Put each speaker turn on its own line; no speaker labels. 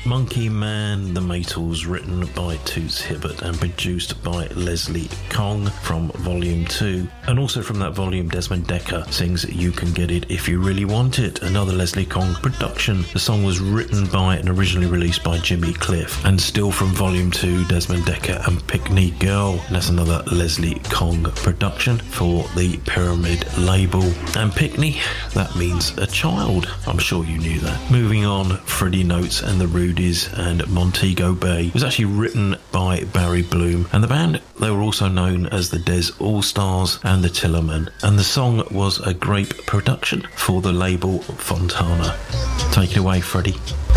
Monkey Man, The Maytals, written by Toots Hibbert and produced by Leslie Kong from Volume 2. And also from that volume, Desmond Dekker sings You Can Get It If You Really Want It, another Leslie Kong production. The song was written by and originally released by Jimmy Cliff. And still from Volume 2, Desmond Dekker and Pickney Girl. And that's another Leslie Kong production for the Pyramid label. And Pickney, that means a child. I'm sure you knew that. Moving on, Freddie Notes and the Rudies and Montego Bay was actually written by Barry Bloom, and the band, they were also known as the Des All-Stars and the Tillerman, and the song was a great production for the label Fontana. Take it away, Freddie.